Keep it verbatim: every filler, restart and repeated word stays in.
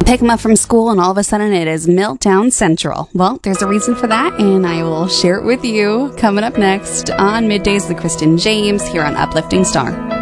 pick them up from school, and all of a sudden it is Meltdown Central. Well, there's a reason for that, and I will share it with you coming up next on Middays with Kristen James here on Uplifting Star.